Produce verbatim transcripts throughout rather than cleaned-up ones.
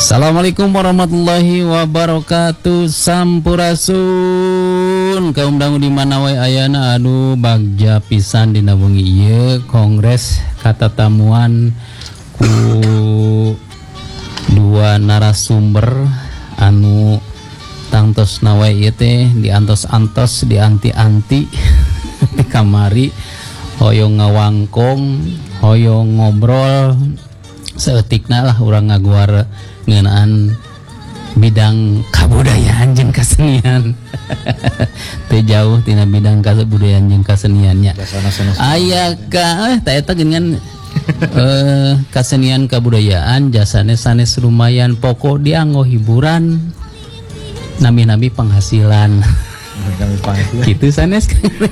Assalamualaikum warahmatullahi wabarakatuh. Sampurasun kaum dangu di mana wae ayana. Aduh bagja pisan dina bengi ieu kongres katatamuan ku dua narasumber anu tangtos nawe ieu teh diantos-antos dianti-anti di kamari hoyong ngawangkong hoyong ngobrol seetikna lah urang ngaguar ngeunaan bidang kabudayaan jeung kasenian. Teu jauh tina bidang kabudayaan jeung kaseniannya. Aya ka eta eta geungan eh kasenian kabudayaan jasane sanes lumayan pokok dianggo hiburan nami-nami penghasilan. Gitu sanes.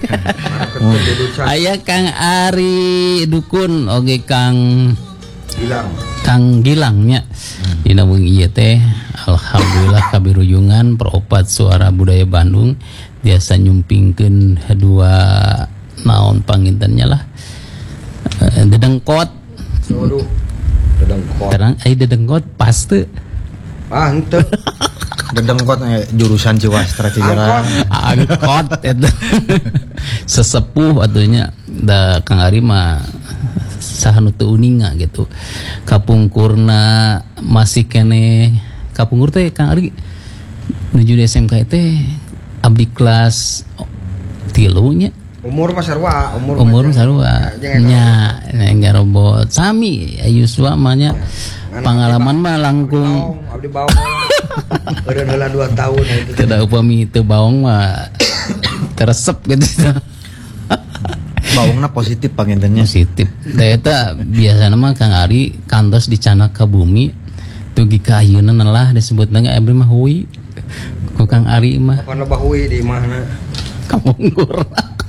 Aya Kang Ari Dukun oge Kang Gilang. Kang Gilangnya hmm. Dina bengi ieu teh alhamdulillah kabirujungan peropat suara budaya Bandung biasa nyumpingkeun dua naon pangintennya lah uh, dedengkot. Aduh. Dedengkot. Terang ai dedengkot pas teu? Ah henteu. Dedengkot jurusan Ciwastra Cijarang. Angkot eta. Sesepuh atunya da Kang Ari mah sahanu teu uninga gitu. Kapungkurna masih kene kapungkur teh Kang Ari nuju di S M K teh abdi kelas tilu nya. Umur mah sarua, umur umur sarua. Nya enggak robot sami Yuswa mah nya. Pengalaman mah langkung abdi baong. Udah heula dua tahun itu. Teu da upami teu baong mah teresep gitu. Baungna positif pangintennya. Positif. Da eta biasana mah Kang Ari kantos dicanak ka bumi tugi ka ayeuna lah disebutna ge abdi mah huwi. Ku Kang Ari mah. Apana bahuwi di mana? Kapungkur.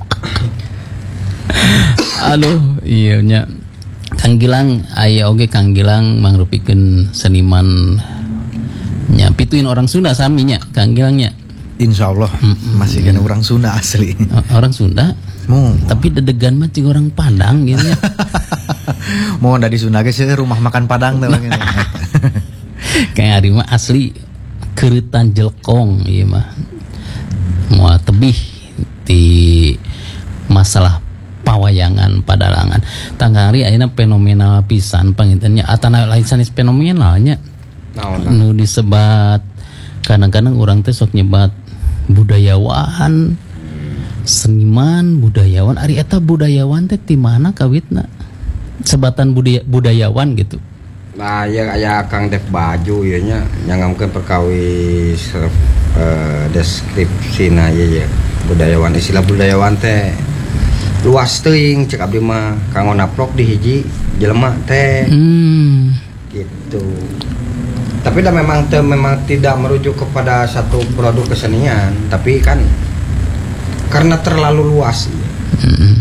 Aduh, iya nya. Kang Gilang aya oge Kang Gilang mangrupikeun seniman nya pituin orang Sunda sami nya Kang Gilang nya. Insyaallah mm-hmm. Masih kan orang Sunda asli. Orang Sunda? Mau. Tapi dedegan mah cing orang Padang gitu ya. Mau dari Sunda ge seueur rumah makan Padang teh gitu. Kayak ari mah asli keuretan jelkong ieu mah. Moal tebih di masalah pawayangan padalangan. Tangga ari ayeuna fenomenal pisan pangintennya atana lain sanes fenomenalnya. Naon nu disebat kadang-kadang orang teh sok nyebat budayawan, seniman, budayawan. Ari eta budayawan teh di mana kawitna? Sebatan budaya, budayawan gitu. Nah, ya aya Kang Dev Baju ieu nya nyangamkeun perkawis uh, deskripsina ieu ya. Budayawan istilah budayawan teh luas teuing cek abdi mah kanggo naprok di hiji jelema teh. Hmm. Gitu. Tapi dah memang te, memang tidak merujuk kepada satu produk kesenian, tapi kan karena terlalu luas. Mm-hmm.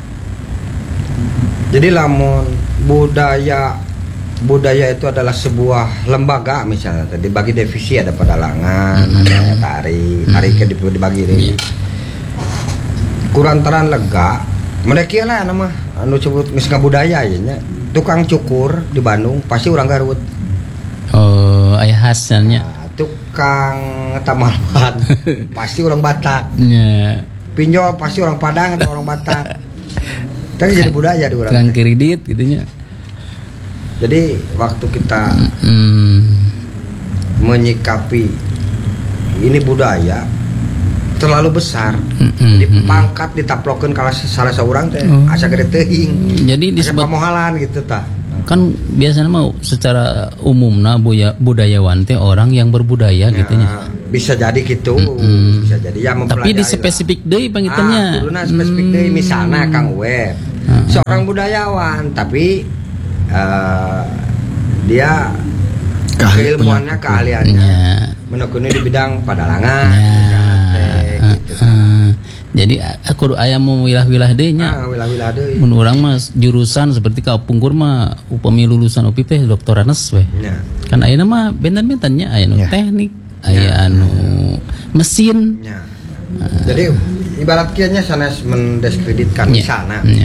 Jadi lamun budaya budaya itu adalah sebuah lembaga misalnya tadi dibagi divisi ada pedalangan, mm-hmm. ada tari, tari ke mm-hmm. dibagi ini. Kurantaran lega, mereka lah nama anu sebut misalnya budaya ya nya. Tukang cukur di Bandung pasti orang Garut. Oh, ayah hasilnya. Nah, tukang tamalan pasti orang Batak. Yeah. Pinjol pasti orang Padang atau orang Batak. Tapi jadi budaya di orang. Tukang kredit gitunya. Jadi waktu kita mm. menyikapi ini budaya terlalu besar, mm-hmm. dipangkat ditaplokeun kalau salah seorang teh oh. asa gede teuing. Jadi disebut pamohalan gitu tah. Kan biasanya mau secara umumna budayawan teh orang yang berbudaya ya, gitunya. Bisa jadi gitu, mm-hmm. bisa jadi ya mempelajari. Tapi di spesifik deui pangitannya. Ah, kuduna spesifik deui hmm. misalna Kang Web. Uh-huh. Seorang budayawan tapi uh, dia keilmuannya, keahliannya ya. Menekuni di bidang padalangan. Ya. Gitu. Uh, jadi aku aya mau wilah-wilah deui nya. Ah, wilah-wilah deui. Mun urang mah jurusan seperti ka Pungkur mah upami lulusan U P I teh doktoranes we. Ya. Kan ayeuna mah benten-benten nya aya nu ya. Teknik, aya ya. Anu mesin. Ya. Uh, jadi ibarat kieu nya sanes mendiskreditkan ya. Misalna. Ya.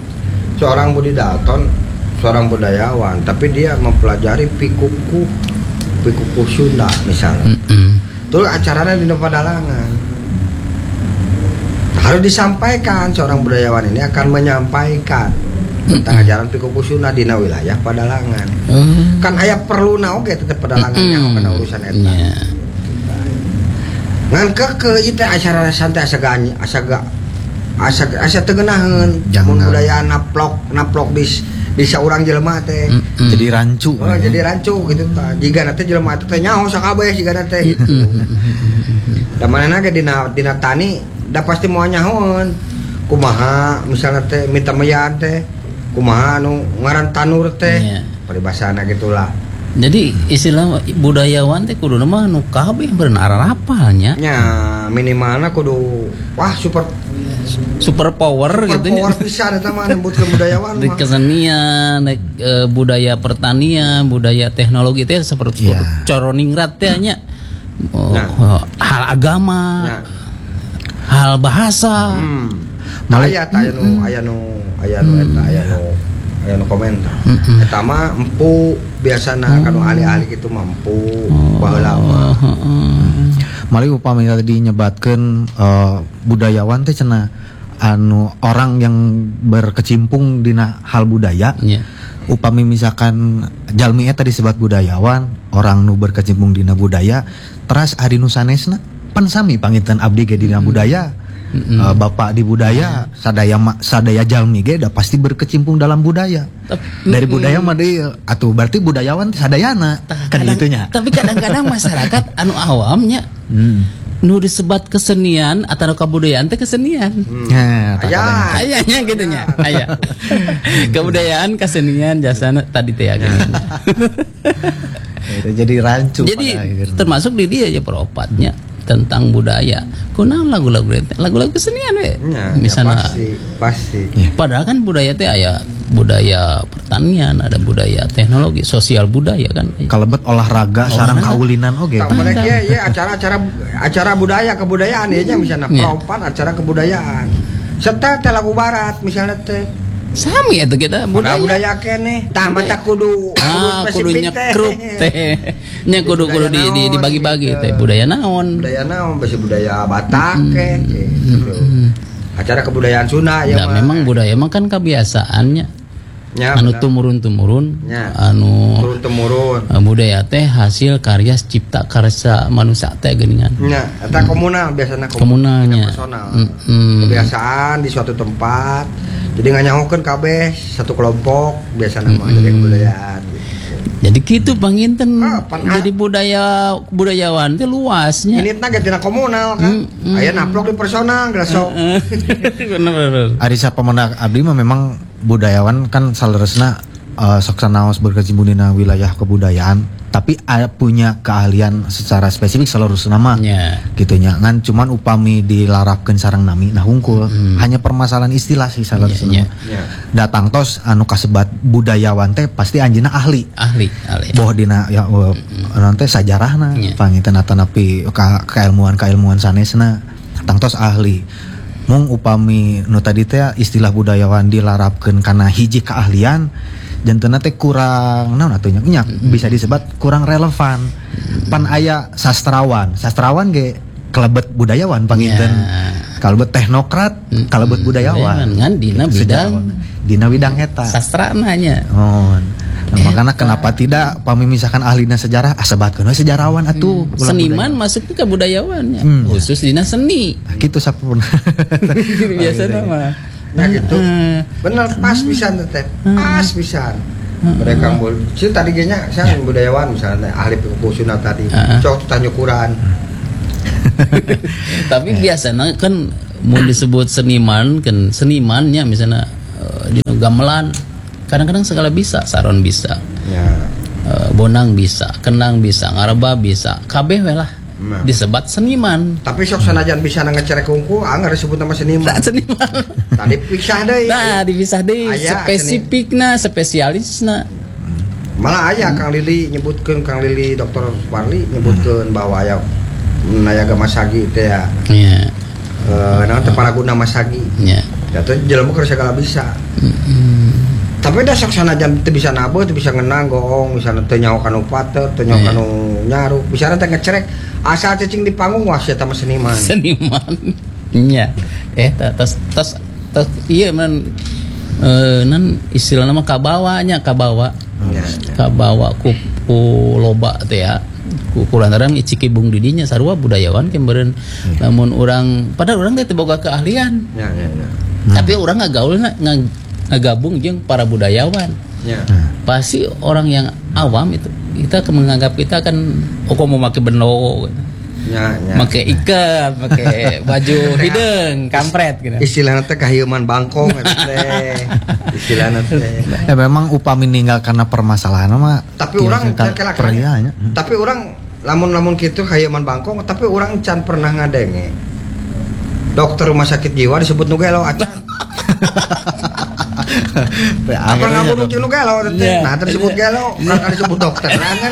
Seorang Budi Dalton, seorang budayawan, tapi dia mempelajari pikuku Pikuku Sunda misalnya. Mm-mm. Tuh acaranya di Padalangan. Harus disampaikan, seorang budayawan ini akan menyampaikan tentang ajaran Pikuku Sunda di wilayah Padalangan. Mm. Kan aya perlu na oge tetep Padalangan yang kena urusan eta. Yeah. Ngan ke ke itu acara santai asaga asaga asa asa teugenaheun mun budaya naplok naplok di di saurang jelema teh. Mm-mm. Jadi rancu. Oh, jadi rancu gitu tah. Jiga na teh jelema teh nyaho sakabeh jiga na teh gitu. Da manehna ge dina dina tani da pasti moal nyahoeun. Kumaha misalnya teh mita meyan teh kumaha anu ngaran tanur teh. Iya. Paribasana gitulah. Jadi istilah budayawan teh kudu mah nu kabeh bener rapalnya. Nya minimalna kudu wah super Super power gitu power pisan eta mah nyebutkeun budayawan di mah. kesenian, di, e, budaya pertanian, budaya teknologi teh seperti Iya. coroningrat teh nya. Oh, Nah. oh, hal agama, Nya. hal bahasa. Hmm. Malah- Aya tah aya nu aya nu aya nu eta aya nu aya nu komentar. Mm-mm. Eta mah empu biasana kanu ahli-ahli kitu mah empu baheula mah. Oh, oh, oh. Mali upami tadi nyebatkeun uh, budayawan teh cenah anu orang yang berkecimpung dina hal budaya. Nya. Upami misalkan jalmi eta disebut budayawan, orang nu berkecimpung dina budaya, teras ari nu sanesna pan sami panginten abdi ge dina budaya. Mm-mm. Uh, bapak di budaya, sadaya ma, sadaya jalmi ge da pasti berkecimpung dalam budaya. Tapi- Dari budaya mah deui atuh berarti budayawan teh sadayana. Tah, Kan kadang- gitunya. Tapi kadang-kadang masyarakat anu awamnya Hmm. nu disebat kesenian atau kebudayaan teh kesenian. Nah, tak Aya. kadang. Ayahnya gitu nya. Aya. Kebudayaan, kesenian, jasana tadi teh ya. Itu jadi rancu. Jadi pada akhirnya. termasuk di dia aja peropatnya tentang budaya. Kunaon lagu-lagu teh? Lagu-lagu kesenian we. Nya, Misalnya ya pasti pasti. padahal kan budaya teh aya budaya pertanian, ada budaya teknologi, sosial budaya kan. kalebet olahraga sareng kaulinan oge. Tak mereka ya, ya acara-acara acara budaya kebudayaan ya nya misalnya Iya. peropat acara kebudayaan. Serta teh lagu barat misalnya teh. Sami eta kita Budaya, budaya. budaya kene, tah mata kudu Ah, kudu spesifik nyekrup teh. Nya kudu kudu di, di, dibagi-bagi teh budaya naon. Budaya naon, besi budaya Batak ke, gitu. Acara kebudayaan Sunda ya Nah, mah. memang budaya mah kan kebiasaannya. Nya, Anu benar. tumurun-tumurun, Ya. anu turun temurun. uh, budaya teh hasil karya cipta karsa manusia teh geuningan. Nya, eta komunal biasanya Komunalnya. personal. Mm-mm. Kebiasaan di suatu tempat. Jadi nganyahokeun kabeh satu kelompok biasana mah jadi kebudayaan gitu. Jadi gitu panginten. Ah, pan- Jadi budaya budayawan teh luasnya. Ini teh tina komunal kan. Mm, mm. Aya naplok di personal geus sok. Bener-bener. Ari sapemendak abdi mah memang budayawan kan saleresna uh, sok sanaos berkecimpung dina wilayah kebudayaan, tapi ada punya keahlian secara spesifik saleresna mah. Ya. Gitu nya ngan cuman upami dilarapkeun sareng nami nah hungkul hanya permasalahan istilah sih saleresna. Iya, iya. mah. Ya. Datang tos anu kasebat budayawan teh pasti anjeunna ahli. Ahli, ahli. Boh dina ya uh, nanti sajarahna Iya. panginten atanapi ka keilmuan-keilmuan sanesna tangtos ahli mung upami nu tadi teh istilah budayawan dilarapkeun kana hiji keahlian janteuna teh kurang naon atuh nya bisa disebut kurang relevan pan aya sastrawan sastrawan ge kalebet budayawan panginten Ya. kalebet teknokrat kalebet budayawan Ngan dina Gitu, bidang sejarawan. dina bidang eta sastra nanya. Oh, nah, makanya kenapa tidak pami misalkan ahlina sejarah asebatkeun we sejarawan atuh ulah Seniman budaya. masuk ke budayawannya. Hmm. Khusus dina seni. Nah, gitu sapun. Biasa nama. Nah gitu. Eh, Bener pas pisan teh. Pas pisan. Mereka mbul. Si tadi ge nya saya budayawan misalnya ahli Pikuku Sunda tadi. Heeh. Cok tanya ukuran. Tapi biasanya kan mau disebut seniman kan senimannya misalnya eh, di gamelan kadang-kadang segala bisa, saron bisa, Ya. eh, bonang bisa, kenang bisa, ngareba bisa, kabeh we lah Nah. disebat seniman. Tapi sok sanajan bisa ngecerek hungku, anggar disebut nama seniman. Nah, seniman. Tadi pisah deh. Nah, dipisah deh Aya, spesifikna, spesialisna. Malah aya Kang Lili nyebutkeun Kang Lili Dokter Warli nyebutkeun bahwa aya nayaga masagi teh ya. Iya. Eh naon teh paraguna masagi. Iya. Ya teh jelema keur segala bisa. Mm-mm. Tapi dah sok sanajan teu bisa nabeut, teu bisa ngenang goong, misalnya teu nyaho kanu pater, teu nyaho kanu nyaruk, bisa teh ngecerek asal cacing di panggung wah sia teh seniman. Seniman. Nya. Eh tos tos tos ieu man eh nan istilahna mah kabawanya, kabawa. Ya, Kabawa ku ku loba teh ya. Ku kulantaran Cikibung di dinya sarua budayawan ke meureun. Lamun urang padahal urang teh teu boga keahlian. ya, ya, ya. Tapi urang ngagaulna ngagabung jeung para budayawan. Ya. Pasti orang yang awam itu kita menganggap kita kan oh kok mau pakai beno, Ya, ya. pakai ikat, pakai baju hidung, kampret gitu. Istilahna teh kahieuman bangkong eta teh. Istilahna teh. Ya memang upami ninggal karena permasalahan mah. Tapi orang tinggal kelak perianya. Tapi orang lamun-lamun kitu kahieuman bangkong, tapi orang can pernah ngadenge. Dokter rumah sakit jiwa disebut nu gelo acan. Apa ngabunuh nu gelo teh. Nah, tersebut gelo, kan disebut dokter kan.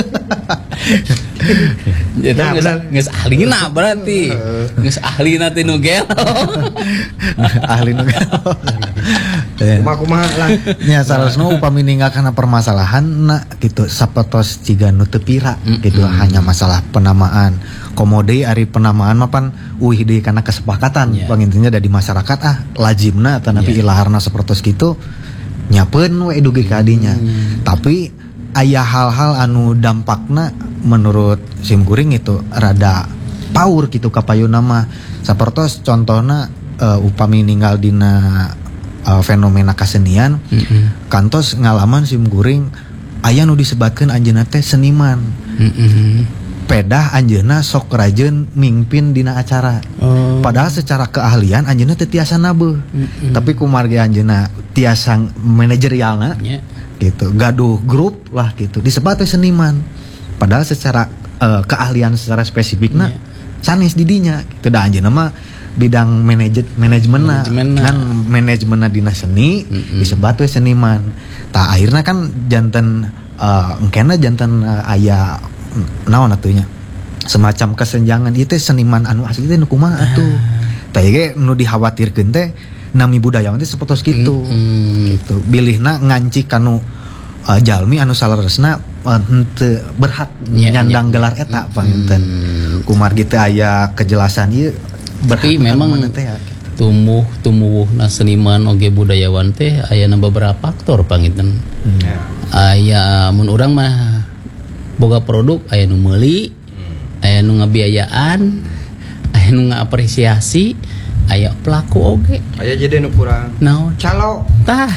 Jadi Nah, geus benar. geus ahlina berarti. Geus ahlina teh nu gelo. Ahli nu. Kumaha-kumaha lah. Nya salasna upami ninggal karena permasalahan na gitu sapertos ciga nu teu pira gitu hanya masalah penamaan. Komode ari penamaan mah pan uih deui kana kesepakatan Yeah. pangintinya dari masyarakat ah lajimna tanapi Yeah. ilaharna sapertos kitu nyapeun we dugi ka adinya. Tapi aya hal-hal anu dampakna menurut simkuring itu rada paur gitu ka payuna mah sapertos contohna uh, upami ninggal dina uh, fenomena kasenian Heeh. kantos ngalaman simkuring aya nu disebatkeun anjeunna teh seniman Heeh. pedah anjeunna sok rajeun mingpin dina acara. Oh. Padahal secara keahlian anjeunna teh tiasa nabeuh. Mm-mm. Tapi kumargi anjeunna tiasa manajerialna Nya. gitu, gaduh grup lah gitu. Disebat teh seniman. Padahal secara eh, keahlian secara spesifikna Iya. sanes di dinya. Gitu da anjeunna mah bidang manajer manajemenna Manajemenna. kan manajemenna dina seni Mm-mm. disebat we seniman. Tah akhirna kan janten uh, engkena janten uh, aya naon atunya semacam kesenjangan itu seniman anu asli teh nu kumaha atuh. Tah ge nu dikhawatirkeun teh nami budayawan teh sapertos kitu. Mm-mm. Gitu. Bilihna nganci kanu uh, jalmi anu salaresna uh, henteu berhak Nya, nyandang nya. gelar eta panginten. Mm. Kumargi teh aya kejelasan ieu Tapi berhak memang anu mana teh ya. tumbuh tumbuhna seniman oge budayawan teh aya beberapa faktor panginten. Ya. Aya mun urang mah boga produk aya nu meuli, aya nu ngabiayaan, aya nu ngaapresiasi, aya pelaku oge. Aya jadi nu kurang. Naon? Calo. Tah.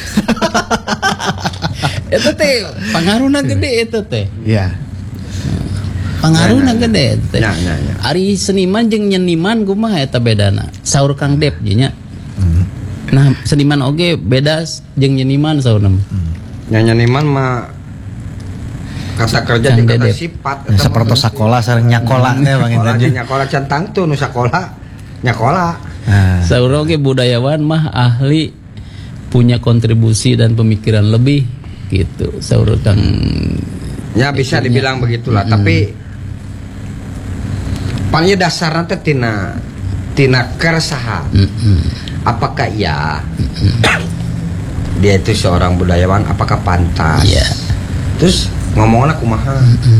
Eta teh pangaruhna gede eta teh. Iya. Pangaruhna Ya, ya, ya. gede teh. Ya, ya, ya. Ari seniman jeung nyeniman kumaha eta bedana? Saur Kang Dep nya. Hmm. Nah, seniman oge beda jeung nyeniman saurna. Nyanyian mah kata kerja Kang jeung kata Dedep. sifat Ya, sapertos sakola sareng nyakola teh panginten. Sekolah nyakola can tangtu nu sakola nyakola. Nah, Saur oge budayawan mah ahli punya kontribusi dan pemikiran lebih gitu. Saur Kang Ya bisa Itunya. dibilang begitulah, Mm-mm. tapi palnya dasarnya teh tina tina keresahan. Mm-mm. Apakah iya dia itu seorang budayawan, apakah pantas? Iya. Terus ngomongnya kumaha?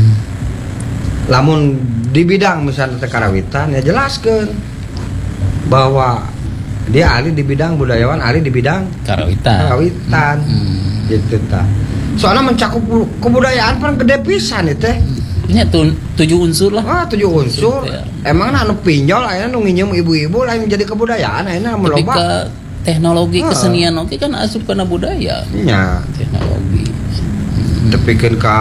Lamun di bidang misalnya teh karawitan ya jelaskan bahwa dia ahli di bidang budayawan, ahli di bidang Karawitan. karawitan. Mm. Gitu ta. Soalnya mencakup kebudayaan kan gede pisan itu teh. Nya tu, tujuh unsur lah. Wah, tujuh unsur. Ya. Emang anu pinjol ayeuna nu nginjem ibu-ibu lain jadi kebudayaan ayeuna Tapi meloba. ke teknologi Ah. kesenian oke kan asup kana budaya. Nya, Teknologi. tepikeun ka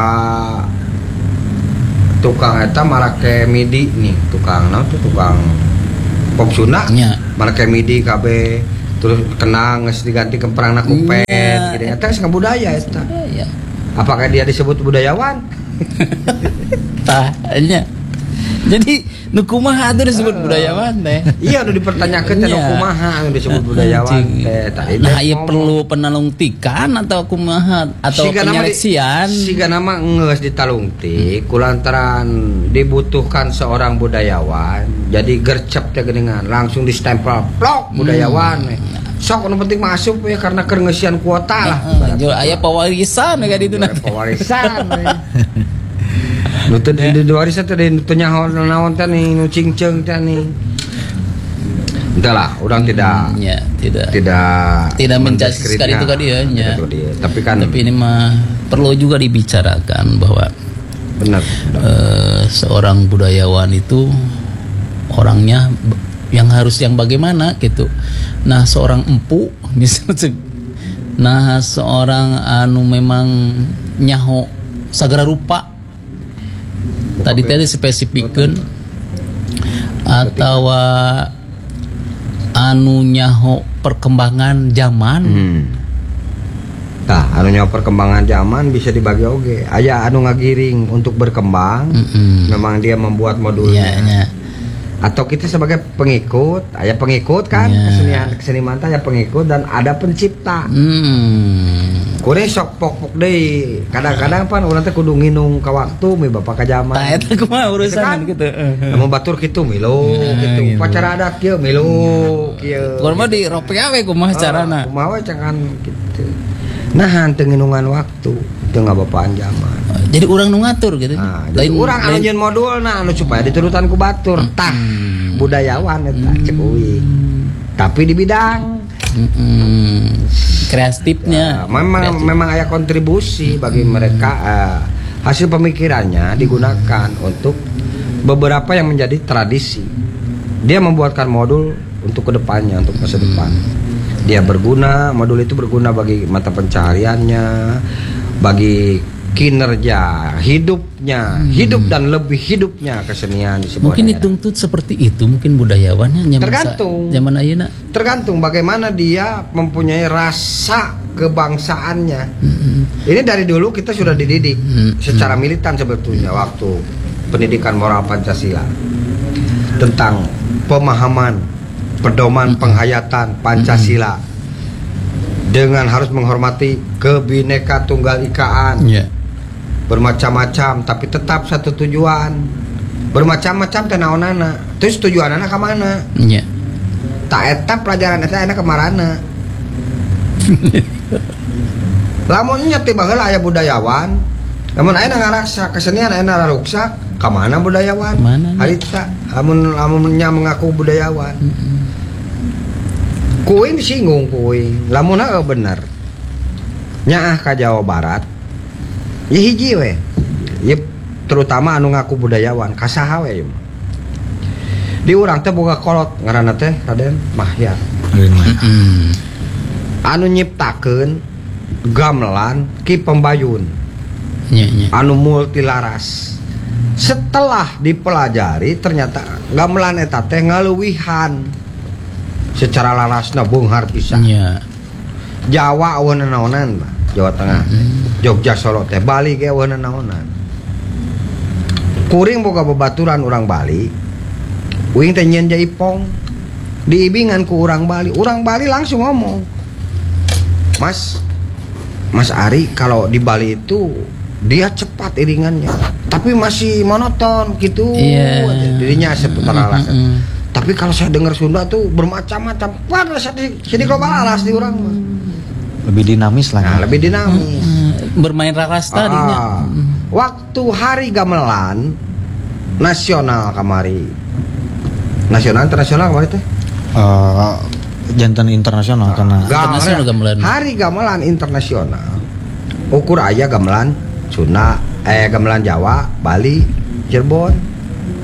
tukang eta marake midi nih, tukang naon tuh tukang pop Sunda. Nya. Marake midi kabeh terus kenang geus diganti ke perangna kupet Nya. gitu. Eta geus budaya eta. Budaya. Apakah dia disebut budayawan? Tah nya. Jadi nu kumaha atuh disebut budayawan teh. Iya udah dipertanyakan teh Nya. nu kumaha anu disebut budayawan Anjing. teh. Tadi Nah, teh ieu ngomong. perlu penalungtikan atau kumaha atau Siga nama di- penyeleksian. siga nama ngeus ditalungtik kulantaran dibutuhkan seorang budayawan jadi gercep teh geuningan langsung distempel plok budayawan Hmm. eh. sok nu penting masuk ya karena kerengesian kuota lah. Heeh, jual aya pewarisan kayak gitu Jual nanti. pewarisan. Nu teu di warisan teh nu teu nyaho naon teh nih nu cingceung teh nih. Entahlah, orang tidak Ya, tidak. tidak Tidak menjudge itu kan dia, ya. Tapi kan Tapi ini mah perlu juga dibicarakan bahwa benar. eh, seorang budayawan itu orangnya b- yang harus yang bagaimana gitu. Nah, seorang empu misalnya, nah seorang anu memang nyaho sagara rupa. Tadi tadi spesifikkan atau anu nyaho perkembangan zaman. Hmm. Tah, anu nyaho perkembangan zaman bisa dibagi oge. Aya anu ngagiring untuk berkembang. Mm-mm. Memang dia membuat modulnya. Ya, ya. Atau kita sebagai pengikut, aya pengikut kan, Ya. kesenian kesenian teh aya pengikut dan ada pencipta. Hmm. Kuring sok pok-pok deui. Kadang-kadang pan urang teh kudu nginung ka waktu mi bapak ka zaman. Tah eta kumaha urusan Kan? gitu. Namun batur kitu milu Ya, gitu. gitu. Pacara adat kieu milu kieu. Kumaha mah di rope we kumaha carana. Kumaha we cangan gitu. Nah, hanteu nginungan waktu, teu ngabapaan zaman. Jadi orang nu ngatur gitu. Nah, jadi urang anu nyeun modulna anu supaya diturutan ku batur. Tah, budayawan eta cek uing. Tapi di bidang Mm-mm. kreatifnya. Ya, memang Kreatif. memang ada kontribusi bagi mereka eh, hasil pemikirannya digunakan untuk beberapa yang menjadi tradisi. Dia membuatkan modul untuk kedepannya, untuk masa depan. Dia berguna, modul itu berguna bagi mata pencahariannya, bagi kinerja hidupnya, hidup dan lebih hidupnya kesenian di sebuah Mungkin daerah. dituntut seperti itu, mungkin budayawannya zaman Tergantung. sa- zaman ayeuna. Tergantung bagaimana dia mempunyai rasa kebangsaannya. Mm-mm. Ini dari dulu kita sudah dididik Hmm. secara militan sebetulnya waktu pendidikan moral Pancasila tentang pemahaman pedoman penghayatan Pancasila dengan harus menghormati kebineka tunggal ikaan, Ya. bermacam-macam tapi tetap satu tujuan. Bermacam-macam teh naonana. Terus tujuanana ka mana? Ya. Tak eta pelajaran eta enak kemarana. Lamun nya tiba heula aya budayawan, lamun aya ngaraksa kesenian aya raruksak, ka mana budayawan? Mana nya? Harita, lamun lamun nya mengaku budayawan. Kuing disinggung kuing, lamun heuh bener. Nyaah ka Jawa Barat. Ya hiji we. Ya terutama anu ngaku budayawan, ka saha we? Di urang teh boga kolot ngaranna teh Raden Mahyar. Mm-mm. Anu nyiptakeun gamelan Ki Pembayun Ya, ya. anu multilaras. Setelah dipelajari ternyata gamelan eta teh ngaleuwihan secara larasna beunghar pisan. Ya. Jawa eueuh naonan, Jawa Tengah, Jogja, Solo teh, Bali ge eueuh naonan. Kuring boga babaturan urang Bali, uing teh nyeun jaipong, diibingan ku urang Bali, urang Bali langsung ngomong, Mas, Mas Ari kalau di Bali itu dia cepat iringannya, tapi masih monoton gitu. Iya. Dirinya seputar alas. Mm-mm. Tapi kalau saya dengar Sunda tuh bermacam-macam. Wah, jadi jadi global alas di orang mah. Lebih dinamis lah. Nah, lebih dinamis. Mm, bermain raras tadinya. Ah, waktu hari gamelan nasional kamari. Nasional internasional kemarin teh. Eh, jantan internasional karena Internasional gamelan. Hari gamelan internasional. Ukur aya gamelan Sunda, eh gamelan Jawa, Bali, Cirebon.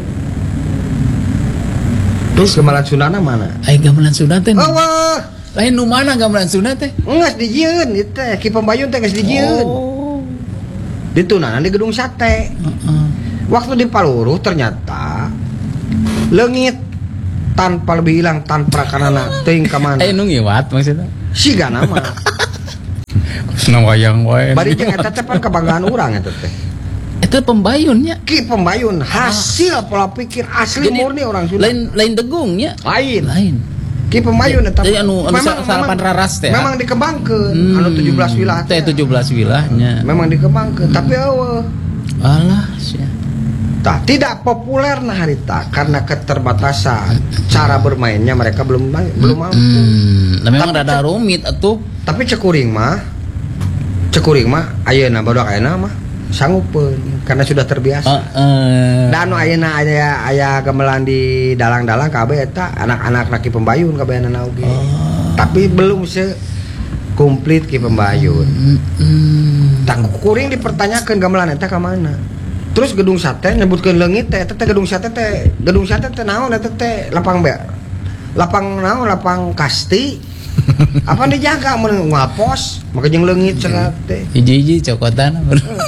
Terus gamelan Sundana mana? Ai gamelan Sunda teh. Eueuh, Lain nu mana gamelan Sunda teh? geus dijieun ieu teh, Ki Pembayun teh geus dijieun. Oh. Ditunanan di gedung sate. Heeh. Waktu di Paluruh ternyata leungit tanpa lebih hilang tanpa kanana teuing ka mana. Ai nu ngiwat maksudnya. Siga nama. Nah wayang wae. Bari jeung eta teh pan kebanggaan urang eta teh. Eta pembayunnya. Ki Pembayun hasil pola pikir asli Jadi, murni orang Sunda. Lain lain degungnya. Lain. Lain. Ki Pembayun eta. Jadi anu anu salapan raras teh. Memang dikembangkeun anu tujuh belas wilayah teh tujuh belas wilahnya. Memang dikembangkeun tapi eueuh Alah sia. Tah, tidak populer nah harita karena keterbatasan cara bermainnya mereka belum belum mampu. Hmm, nah memang Tapi rada cek- rumit atuh. Tapi cekuring mah, cekuring mah, ayeuna badak ayeuna mah sanggupeun karena sudah terbiasa. Heeh. Dan nu ayeuna aya aya gamelan di dalang-dalang kabeh eta anak-anak laki pembayun kabeh anak oge. Tapi belum se komplit ki pembayun. Mm-mm. Tak kuring dipertanyakan gamelan eta ka mana. Terus gedung sate nyebutkeun leungit teh eta teh gedung sate teh gedung sate teh naon eta teh lapang be lapang naon lapang kasti apa dijaga mun ngapos maka jeung leungit cenah teh. Hiji-hiji cokotan.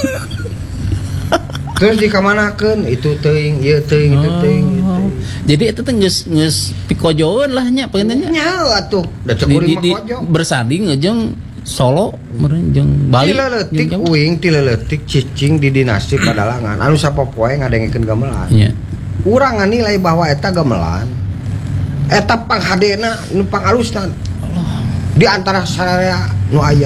Terus di kamanakeun itu teuing ieu teuing itu teuing ieu Oh. teuing. Jadi itu teh geus geus pikojoeun lah nya pengennya. Nyaho atuh da Di, cekuring di, mah di kojo. bersanding jeung Solo meureun jeung Bali. Tileletik jeung- uing tileletik cicing di dinasti Padalangan anu sapopoe ngadengkeun gamelan. Iya. Urang nganilai bahwa eta gamelan eta panghadena nu pangalusna di antara sararea nu aya.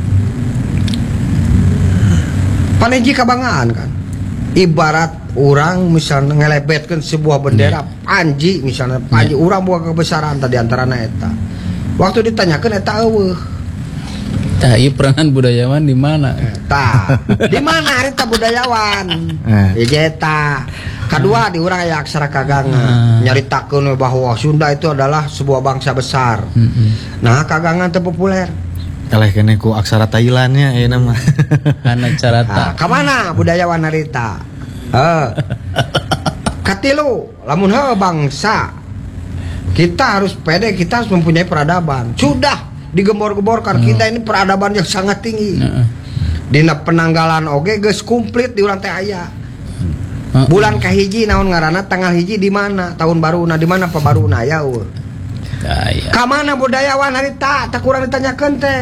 Paneji kabanggaan kan. Ibarat orang misalnya ngelebetkeun sebuah bendera panji misalnya panji urang boga kebesaran tadi antarana eta. Waktu ditanyakeun eta eueuh. Tah ieu peranan budayawan di mana? Tah, di mana harita budayawan? Eh. Ya eta. Kedua di urang aya aksara kagangan Hmm. nyaritakeun bahwa Sunda itu adalah sebuah bangsa besar. Heeh. Nah, kagangan teu populer. Kaleh kene ku aksara Thailandnya ayeuna mah. Anak carata. Nah, ka mana budayawan harita? Heuh. Katilu, lamun heuh bangsa kita harus pede, kita harus mempunyai peradaban. Sudah digembor-gemborkan kita ini peradaban yang sangat tinggi. Heeh. Dina penanggalan oge geus komplit di urang teh aya. Heeh. Bulan kahiji naon ngaranna tanggal hiji di mana? Tahun baruna di mana pabaruna aya eueuh. Aya. Ka mana budayawan harita? Tak kurang ditanyakeun teh.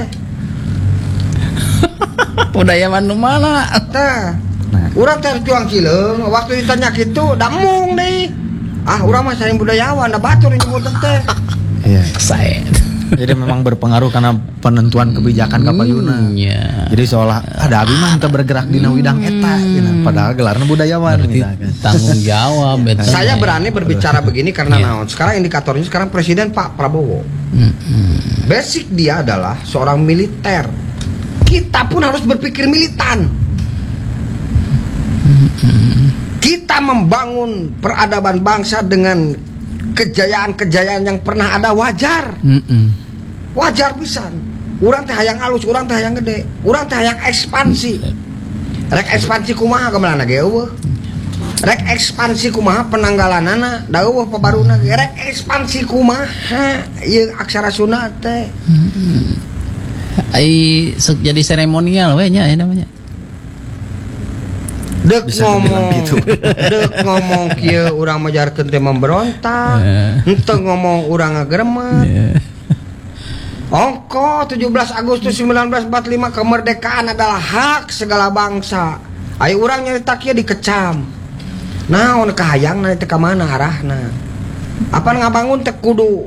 Budayawan nu mana? Teh. Nah, Urang teh juang cileung, waktu ditanya kitu damung deui. Ah, urang mah saing budayawan, da batur nyebut teh. iya. Saya. Jadi memang berpengaruh karena penentuan kebijakan kapayuna. Iya. Jadi seolah ada abi mah teu bergerak dina widang eta gitu. Padahal gelarna budayawan Berarti gitu. tanggung jawab eta. Saya berani berbicara begini karena naon? Sekarang indikatornya sekarang Presiden Pak Prabowo. Mm-mm. Basic dia adalah seorang militer. Kita pun harus berpikir militan. Kita membangun peradaban bangsa dengan kejayaan-kejayaan yang pernah ada wajar. Mm-mm. Wajar pisan. Urang teh hayang alus, urang teh hayang gede, urang teh hayang ekspansi. Rek ekspansi kumaha gamelanna ge eueuh. Rek ekspansi kumaha penanggalanana da eueuh pabaruna ge rek ekspansi kumaha ieu aksara Sunda teh. Ai sok jadi seremonial we nya aya namanya. Dek Bisa ngomong, dibilang gitu. dek ngomong kieu urang majarkeun teh memberontak, Eh. henteu ngomong urang ngageremet. Iya. Ongko tujuh belas Agustus seribu sembilan ratus empat puluh lima kemerdekaan adalah hak segala bangsa. Ayo urang nyarita kieu dikecam. Naon kahayangna teh ka mana arahna? Apa ngabangun teh kudu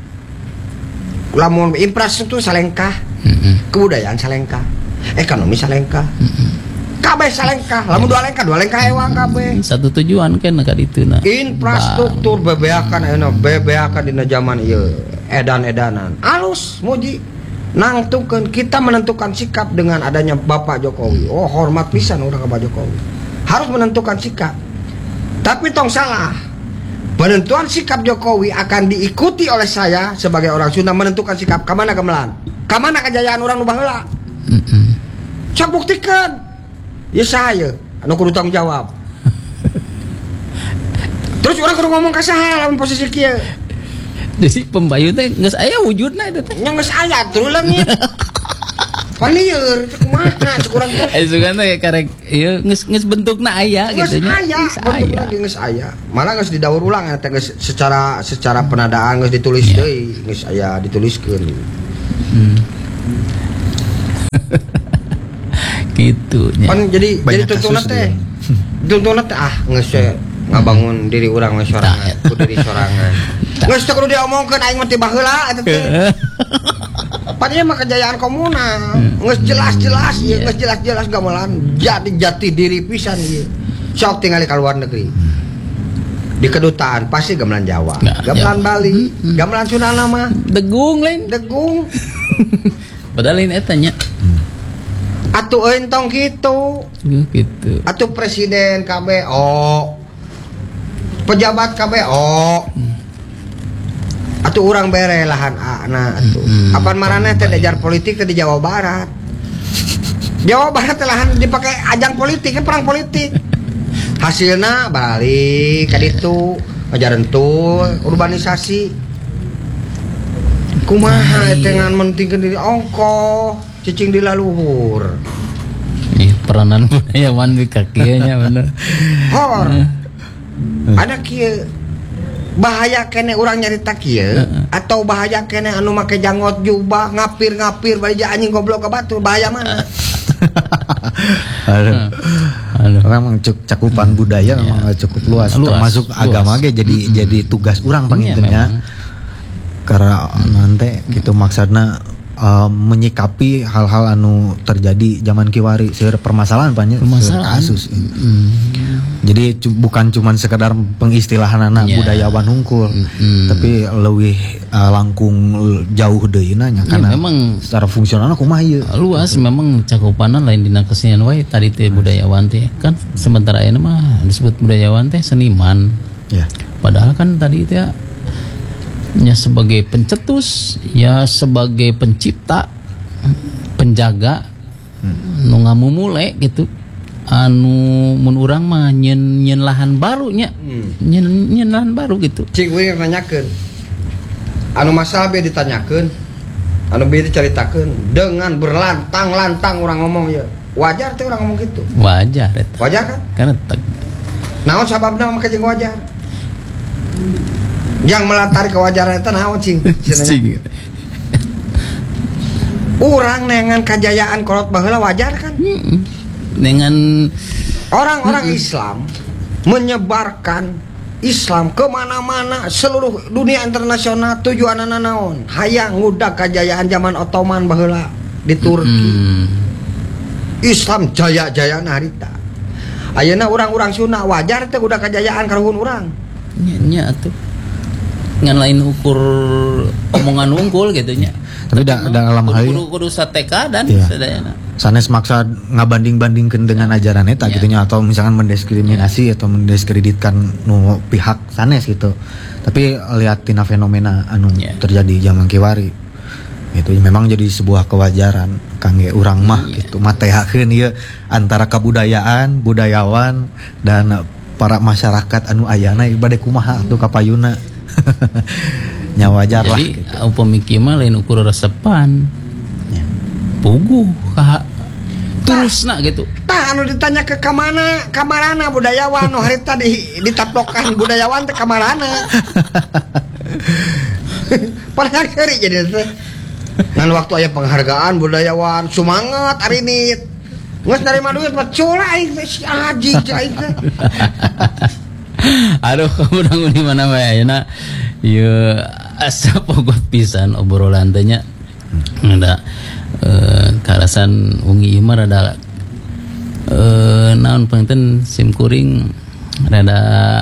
lamun infrastruktur salengkah, Mm-mm. kebudayaan salengkah, ekonomi salengkah. Kabeh salengkah, lamun dua lengkah, dua lengkah ewang kabeh. Satu tujuan kan ka ditu na. Infrastruktur bebeakan ayeuna bebeakan dina zaman ieu edan-edanan. Alus muji nangtukeun kita menentukan sikap dengan adanya Bapak Jokowi. Oh, hormat pisan urang ka Bapak Jokowi. Harus menentukan sikap. Tapi tong salah. Penentuan sikap Jokowi akan diikuti oleh saya sebagai orang Sunda menentukan sikap ka mana gamelan. Ka mana kejayaan urang nu baheula. Mm-mm. Sok buktikeun. Ya saya anu kudu tanggung jawab. Terus orang kudu ngomong ka saha lamun posisi kieu? Jadi pembayu teh geus aya wujudna eta teh. Nya geus aya tuh leungit. Panieur cek kumaha cek urang teh. Eh sugan teh karek ieu geus geus bentukna aya Geus gitu nya. aya, Geus bentuk aya. lagi geus aya. Malah geus didaur ulang eta geus secara secara penadaan geus ditulis deui, geus aya dituliskeun. Hmm. Gitu nya. Pan jadi Banyak jadi tuntuna kasus teh. dia. Tuntuna teh ah geus we ngabangun diri urang we sorangan, ku diri sorangan. Geus teu kudu diomongkeun aing mah ti baheula eta teh. Padahal mah kejayaan komunal. Geus jelas-jelas ieu, geus jelas-jelas gamelan jadi jati diri pisan ieu. Sok tingali ka luar negeri. Di kedutaan pasti gamelan Jawa, gamelan Bali, gamelan Sunda mah degung lain, degung. padahal lain eta nya. Atuh entong gitu. Gitu. Atuh presiden K B O, pejabat K B O, atuh urang bere lahan ana atuh. Hmm, Apaan marane teh diajar politik teh di Jawa Barat. Jawa Barat teh lahan dipakai ajang politik kan perang politik. Hasilna balik ka ditu ajaran tuh urbanisasi. Kumaha dengan mentingkeun diri ongkoh cicing di laluhur. Ih, peranan budayawan di kakinya bener. Hor. Ada kieu bahaya kene urang nyarita kieu atau bahaya kene anu make janggot jubah ngapir-ngapir bari anjing goblok ka batu bahaya mana? Aduh. Aduh. Memang cuk, cakupan budaya ya. memang cukup luas, luas termasuk luas. agama ge jadi mm-hmm. jadi tugas urang pangintennya. Ya, karena nanti gitu maksudnya uh, menyikapi hal-hal anu terjadi zaman kiwari seueur permasalahan banyak kasus. Mm. Jadi cu- bukan cuman sekedar pengistilahan anak yeah. budayawan hungkul, mm. tapi leuwih uh, langkung jauh deui nya karena memang secara fungsionalna kumaha ieu. Luas gitu. Memang cakupanan lain dina kesenian wae tadi teh budayawan teh kan sementara ayeuna mah disebut budayawan teh seniman. Ya. Padahal kan tadi teh ya sebagai pencetus, ya sebagai pencipta, penjaga, hmm. nu ngamumule gitu. Anu mun urang mah nyen nyen lahan baru nya. Hmm. Nyen nyen lahan baru gitu. Cing we nanyakeun. Anu masalah be ditanyakeun. Anu be dicaritakeun dengan berlantang-lantang urang ngomong ya. Wajar teh urang ngomong gitu. Wajar eta. Wajar kan? Karena tak. Naon sababna make jeung wajar? Yang melatari kewajaran itu naon cing? Cing. Urang nengan kajayaan kolot baheula wajar kan? Hmm. Dengan orang-orang hmm. Islam menyebarkan Islam kemana-mana seluruh dunia internasional tujuanana naon? Hayang ngudag kajayaan zaman Ottoman baheula di Turki. Hmm. Islam jaya-jayana harita. Ayeuna urang-urang Sunda wajar teh udah kajayaan karuhun urang. Nya nya atuh. Ngan lain ukur omongan unggul gitu nya. Tapi da, dalam hal kudu kudu sateka dan iya. sadayana. Sanes maksa ngabanding-bandingkeun dengan ajaran eta ya. gitunya atau misalkan mendiskriminasi ya. atau mendiskreditkan nu pihak sanes gitu. Tapi lihat tina fenomena anu ya. terjadi zaman kiwari. Itu memang jadi sebuah kewajaran kangge urang mah ya. gitu matehakeun ieu antara kebudayaan, budayawan dan para masyarakat anu ayana bade kumaha atuh kapayuna. Nya wajar lah jadi gitu. upami kieu mah lain ukur resepan. Ya. Puguh ka terusna gitu. Tah anu ditanya ke kamana, kamarana budayawan nu harita di ditaplokan budayawan teh kamarana. Padahal keuri jadi teh. Ngan waktu aya penghargaan budayawan sumanget ari nit. Geus narima duit mah cula aing teh si aji aing teh. Aduh, mudah-mudahan di mana wae ayeuna ieu asa pogot pisan obrolan teh nya. Ada eh karasan ungi ieu mah rada eh naon panten sim kuring rada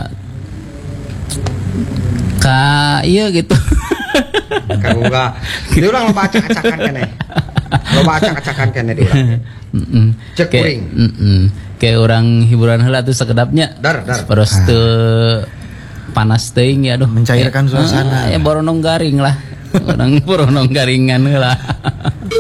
ka ieu gitu. Karuga. Di urang loba acak-acakan keneh. Loba acak-acakan keneh di urang. Heeh. Cek kuring. Heeh. Kayak orang hiburan heula tuh sekedapnya. Dar dar. Terus teu panas teuing ya aduh. Mencairkan suasana. Ya boronong garing lah. Orang boronong garingan heula.